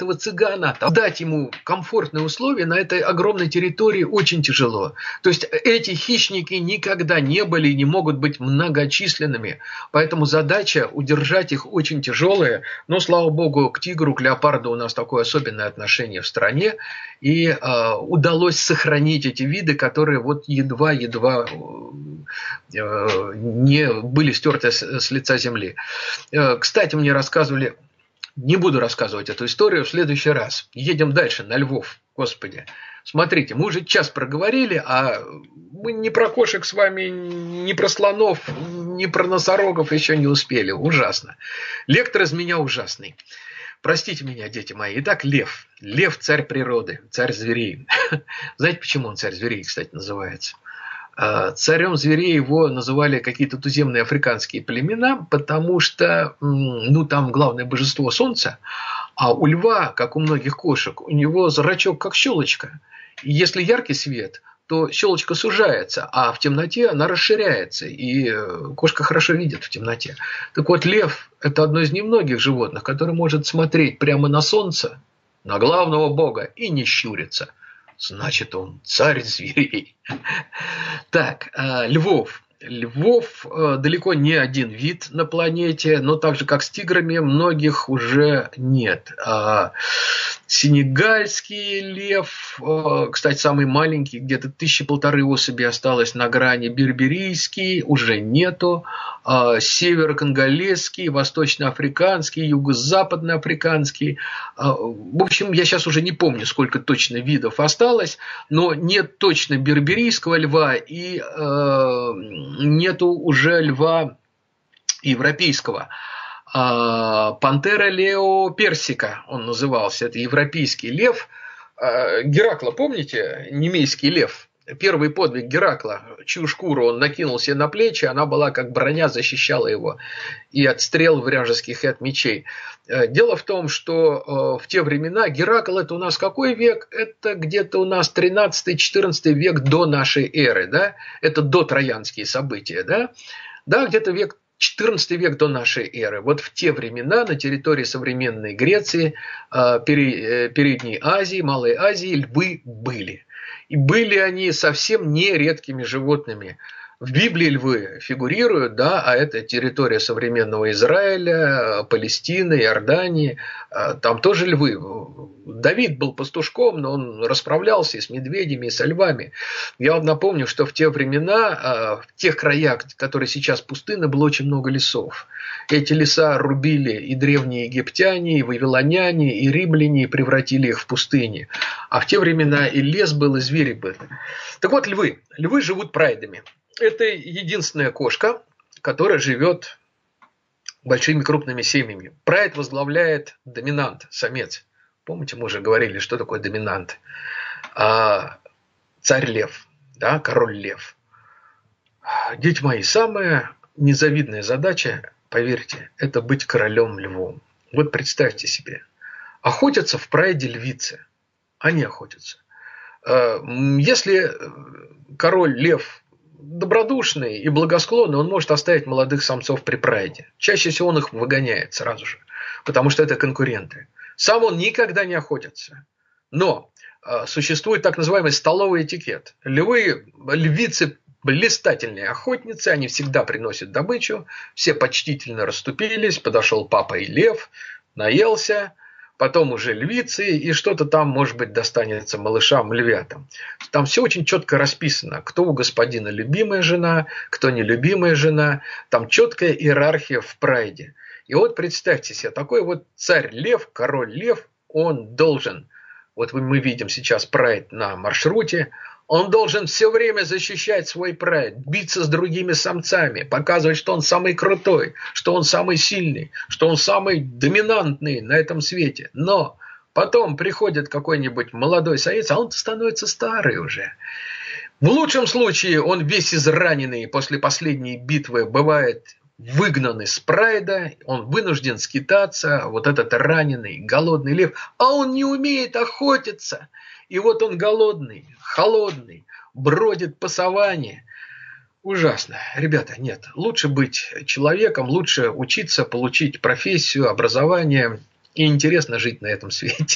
этого цыгана, дать ему комфортные условия на этой огромной территории очень тяжело. То есть эти хищники никогда не были и не могут быть многочисленными, поэтому задача удержать их очень тяжелая. Но, слава богу, к тигру, к леопарду у нас такое особенное отношение в стране, и удалось сохранить эти виды, которые вот едва-едва не были стерты с лица земли. Кстати, мне рассказывали, не буду рассказывать эту историю в следующий раз. Едем дальше, на львов. Господи, смотрите, мы уже час проговорили, а мы ни про кошек с вами, ни про слонов, ни про носорогов еще не успели. Ужасно. Лектор из меня ужасный. Простите меня, дети мои. Итак, лев. Лев – царь природы, царь зверей. Знаете, почему он царь зверей, кстати, называется? Царем зверей его называли какие-то туземные африканские племена, потому что, там главное божество солнца, а у льва, как у многих кошек, у него зрачок как щелочка. И если яркий свет, то щелочка сужается, а в темноте она расширяется, и кошка хорошо видит в темноте. Так вот, лев – это одно из немногих животных, которое может смотреть прямо на солнце, на главного бога, и не щуриться. Значит, он царь зверей. Так, львов. Львов далеко не один вид на планете, но так же, как с тиграми, многих уже нет. Сенегальский лев, кстати, самый маленький, где-то 1500 особей осталось на грани. Берберийский уже нету. Северо-конголезский, восточноафриканский, юго-западноафриканский. В общем, я сейчас уже не помню, сколько точно видов осталось, но нет точно берберийского льва и нету уже льва европейского. Пантера лео персика он назывался, это европейский лев. Геракла, помните, немейский лев? Первый подвиг Геракла, чью шкуру он накинул себе на плечи, она была как броня, защищала его и от стрел вражеских, и от мечей. Дело в том, что в те времена Геракл – это у нас какой век? Это где-то у нас 13-14 век до нашей эры, да? Это дотроянские события, да? Да, где-то век 14 век до нашей эры. Вот в те времена на территории современной Греции, Передней Азии, Малой Азии львы были. И были они совсем не редкими животными. В Библии львы фигурируют, да, а это территория современного Израиля, Палестины, Иордании. Там тоже львы. Давид был пастушком, но он расправлялся и с медведями, и со львами. Я вам напомню, что в те времена, в тех краях, которые сейчас пустыны, было очень много лесов. Эти леса рубили и древние египтяне, и вавилоняне, и римляне, и превратили их в пустыни. А в те времена и лес был, и звери были. Так вот, львы. Львы живут прайдами. Это единственная кошка, которая живет большими крупными семьями. Прайд возглавляет доминант, самец. Помните, мы уже говорили, что такое доминант. Царь лев, да, король лев. Дети мои, самая незавидная задача, поверьте, это быть королем львом. Вот представьте себе. Охотятся в прайде львицы. Они охотятся. Если король лев добродушный и благосклонный, он может оставить молодых самцов при прайде. Чаще всего он их выгоняет сразу же, потому что это конкуренты. Сам он никогда не охотится. Но существует так называемый столовый этикет. Львицы блистательные охотницы, они всегда приносят добычу, все почтительно расступились, подошел папа и лев, наелся, потом уже львицы, и что-то там, может быть, достанется малышам, львятам. Там все очень четко расписано, кто у господина любимая жена, кто нелюбимая жена. Там четкая иерархия в прайде. И вот представьте себе, такой вот царь-лев, король-лев, он должен, вот мы видим сейчас прайд на маршруте, он должен все время защищать свой прайд, биться с другими самцами, показывать, что он самый крутой, что он самый сильный, что он самый доминантный на этом свете. Но потом приходит какой-нибудь молодой самец, а он становится старый уже. В лучшем случае он весь израненный после последней битвы бывает выгнан из прайда, он вынужден скитаться, вот этот раненый, голодный лев, а он не умеет охотиться. И вот он голодный, холодный, бродит по саванне. Ужасно. Ребята, нет. Лучше быть человеком, лучше учиться, получить профессию, образование и интересно жить на этом свете.